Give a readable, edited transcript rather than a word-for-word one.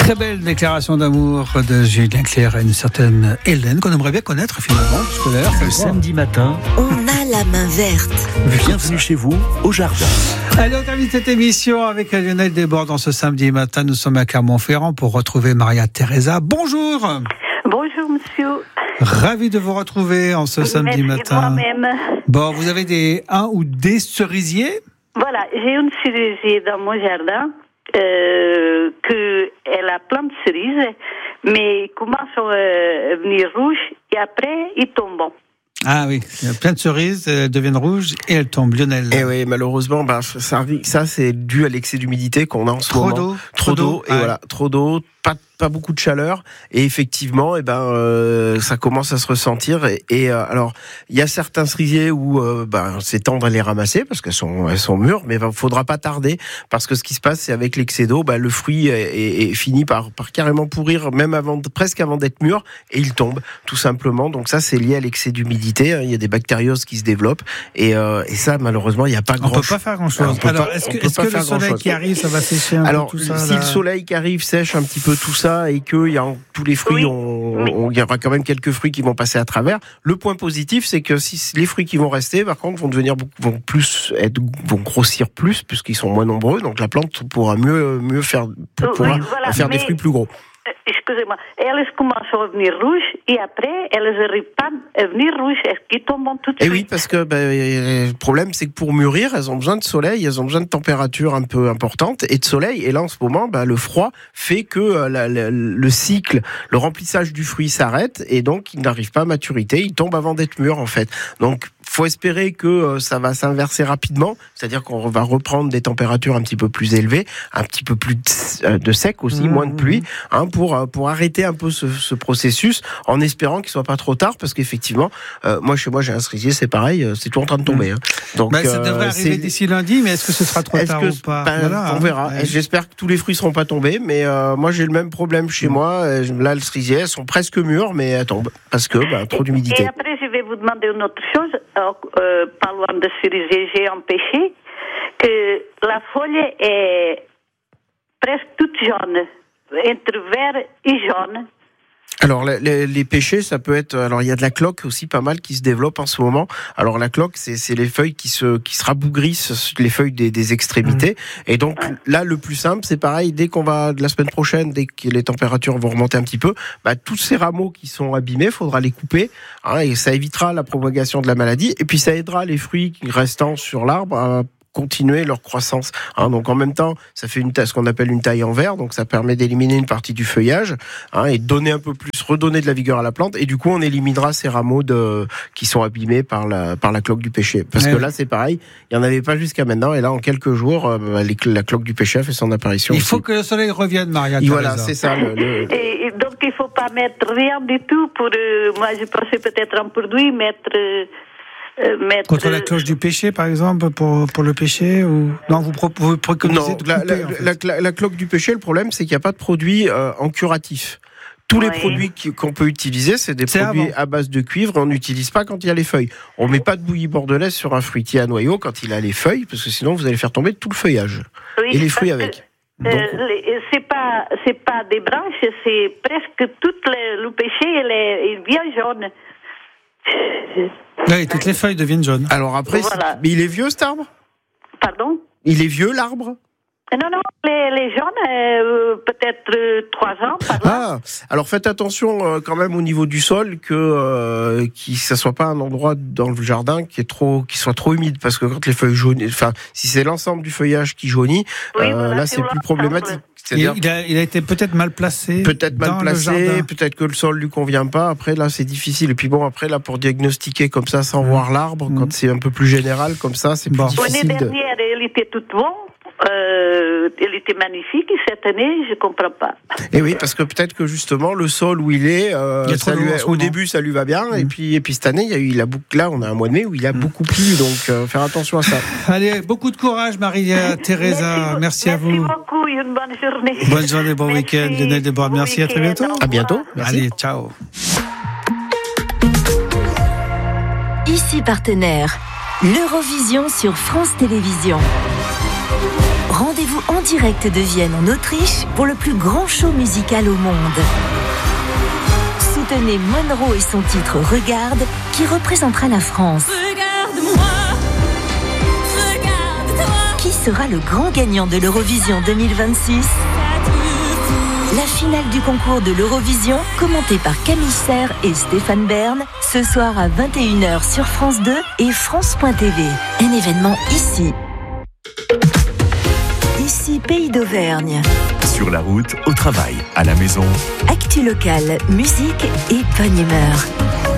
Très belle déclaration d'amour de Julien Clerc à une certaine Hélène qu'on aimerait bien connaître finalement. Puisque d'ailleurs, le samedi matin, on a la main verte. Bienvenue chez vous au jardin. Allez, on termine cette émission avec Lionel Desbordes. Dans ce samedi matin, nous sommes à Clermont-Ferrand pour retrouver Maria Teresa. Bonjour. Bonjour monsieur. Ravi de vous retrouver en ce samedi matin. Moi-même. Bon, vous avez un ou des cerisiers? Voilà, j'ai une cerisier dans mon jardin. Elle a plein de cerises, mais ils commencent à venir rouges et après ils tombent. Ah oui, il y a plein de cerises, elles deviennent rouges et elles tombent. Lionel. Et oui, malheureusement, ça c'est dû à l'excès d'humidité qu'on a en ce moment. Trop d'eau, et voilà, trop d'eau. Pas beaucoup de chaleur et effectivement ça commence à se ressentir et alors il y a certains cerisiers où c'est temps de les ramasser parce qu'elles sont mûres, mais faudra pas tarder parce que ce qui se passe c'est avec l'excès d'eau, le fruit est fini par carrément pourrir même presque avant d'être mûr et il tombe tout simplement. Donc ça c'est lié à l'excès d'humidité, il y a des bactérioses qui se développent et ça malheureusement il y a pas grand chose. On peut pas faire grand chose. Alors est-ce que le soleil qui arrive ça va sécher un peu tout ça? Si le soleil qui arrive sèche un petit peu tout ça et que tous les fruits, il y aura quand même quelques fruits qui vont passer à travers. Le point positif, c'est que si les fruits qui vont rester, par contre, vont grossir plus puisqu'ils sont moins nombreux. Donc la plante pourra mieux faire des fruits plus gros. Excusez-moi, elles commencent à devenir rouges et après, elles n'arrivent pas à devenir rouges. Est-ce qu'ils tombent tout de suite? Et oui, parce que le problème, c'est que pour mûrir, elles ont besoin de soleil, elles ont besoin de température un peu importante et de soleil. Et là, en ce moment, le froid fait que le cycle, le remplissage du fruit s'arrête et donc il n'arrive pas à maturité. Il tombe avant d'être mûr, en fait. Donc, faut espérer que ça va s'inverser rapidement, c'est-à-dire qu'on va reprendre des températures un petit peu plus élevées, un petit peu plus de sec aussi, moins de pluie, pour arrêter un peu ce processus, en espérant qu'il soit pas trop tard, parce qu'effectivement, chez moi j'ai un cerisier, c'est pareil, c'est tout en train de tomber. Donc ça devrait arriver d'ici lundi, mais est-ce que ce sera trop tard ou pas? On verra. Ouais. J'espère que tous les fruits seront pas tombés, mais moi j'ai le même problème chez moi. Là, le cerisier, elles sont presque mûres, mais elles tombent parce que trop d'humidité. Et après, je vais vous demander une autre chose. Parlant de cerisier, j'ai empêché que la feuille est presque toute jaune, entre vert et jaune. Alors les pêchers, ça peut être. Alors il y a de la cloque aussi pas mal qui se développe en ce moment. Alors la cloque, c'est les feuilles qui se rabougrissent, les feuilles des extrémités. Et donc là, le plus simple, c'est pareil. Dès qu'on va de la semaine prochaine, dès que les températures vont remonter un petit peu, tous ces rameaux qui sont abîmés, faudra les couper. Et ça évitera la propagation de la maladie. Et puis ça aidera les fruits restant sur l'arbre à continuer leur croissance. Donc en même temps, ça fait ce qu'on appelle une taille en verre, donc ça permet d'éliminer une partie du feuillage et donner un peu plus, redonner de la vigueur à la plante. Et du coup, on éliminera ces rameaux qui sont abîmés par la cloque du pêcher. Parce que là, c'est pareil, il n'y en avait pas jusqu'à maintenant. Et là, en quelques jours, la cloque du pêcher a fait son apparition. Il faut que le soleil revienne, Maria. Voilà, c'est ça. Et donc, il ne faut pas mettre rien du tout pour... moi, je pensais peut-être un produit, mettre contre la cloche du pêcher, par exemple, pour le pêcher ou... Non, vous préconisez de couper, la cloque du pêcher, le problème, c'est qu'il n'y a pas de produit en curatif. Tous les produits qu'on peut utiliser, c'est des produits à base de cuivre. On n'utilise pas quand il y a les feuilles. On met pas de bouillie bordelaise sur un fruitier à noyaux quand il a les feuilles, parce que sinon vous allez faire tomber tout le feuillage et les fruits avec. C'est pas des branches, c'est presque tout le pêcher, il est bien jaune. Oui, toutes les feuilles deviennent jaunes. Alors après, mais il est vieux cet arbre? Pardon? Il est vieux l'arbre? Non, les jaunes, peut-être 3 ans par là. Alors faites attention quand même au niveau du sol que ça soit pas un endroit dans le jardin qui soit trop humide, parce que quand les feuilles jaunissent, si c'est l'ensemble du feuillage qui jaunit, là c'est plus problématique. Il a été peut-être mal placé. Peut-être que le sol lui convient pas. Après là c'est difficile. Et puis après là pour diagnostiquer comme ça sans voir l'arbre, quand c'est un peu plus général comme ça, c'est plus difficile. L'année dernière, elle était toute bonne. Elle était magnifique et cette année, je ne comprends pas. Et oui, parce que peut-être que justement, le sol où il est, au début, ça lui va bien. Et puis cette année, là, on a un mois de mai où il a beaucoup plu. Donc, faire attention à ça. Allez, beaucoup de courage, Maria Teresa. Merci à vous. Merci beaucoup et une bonne journée. Bonne journée, bon week-end. Lionel Desbordes, merci. À très bientôt. À bientôt. Merci. Allez, ciao. Ici partenaire, l'Eurovision sur France Télévisions. Rendez-vous en direct de Vienne en Autriche pour le plus grand show musical au monde. Soutenez Monroe et son titre Regarde qui représentera la France. Regarde-moi, regarde-toi. Qui sera le grand gagnant de l'Eurovision 2026 ? La finale du concours de l'Eurovision, commentée par Camille Serre et Stéphane Bern, ce soir à 21h sur France 2 et France.tv. Un événement ici. Ici, Pays d'Auvergne. Sur la route, au travail, à la maison. Actu locale, musique et bonne humeur.